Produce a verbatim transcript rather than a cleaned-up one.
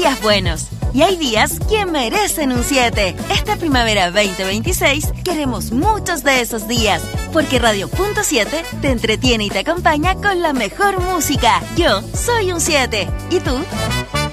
días buenos. Y hay días que merecen un siete. Esta primavera veinte veintiséis queremos muchos de esos días, porque Radio Punto siete te entretiene y te acompaña con la mejor música. Yo soy un siete. ¿Y tú?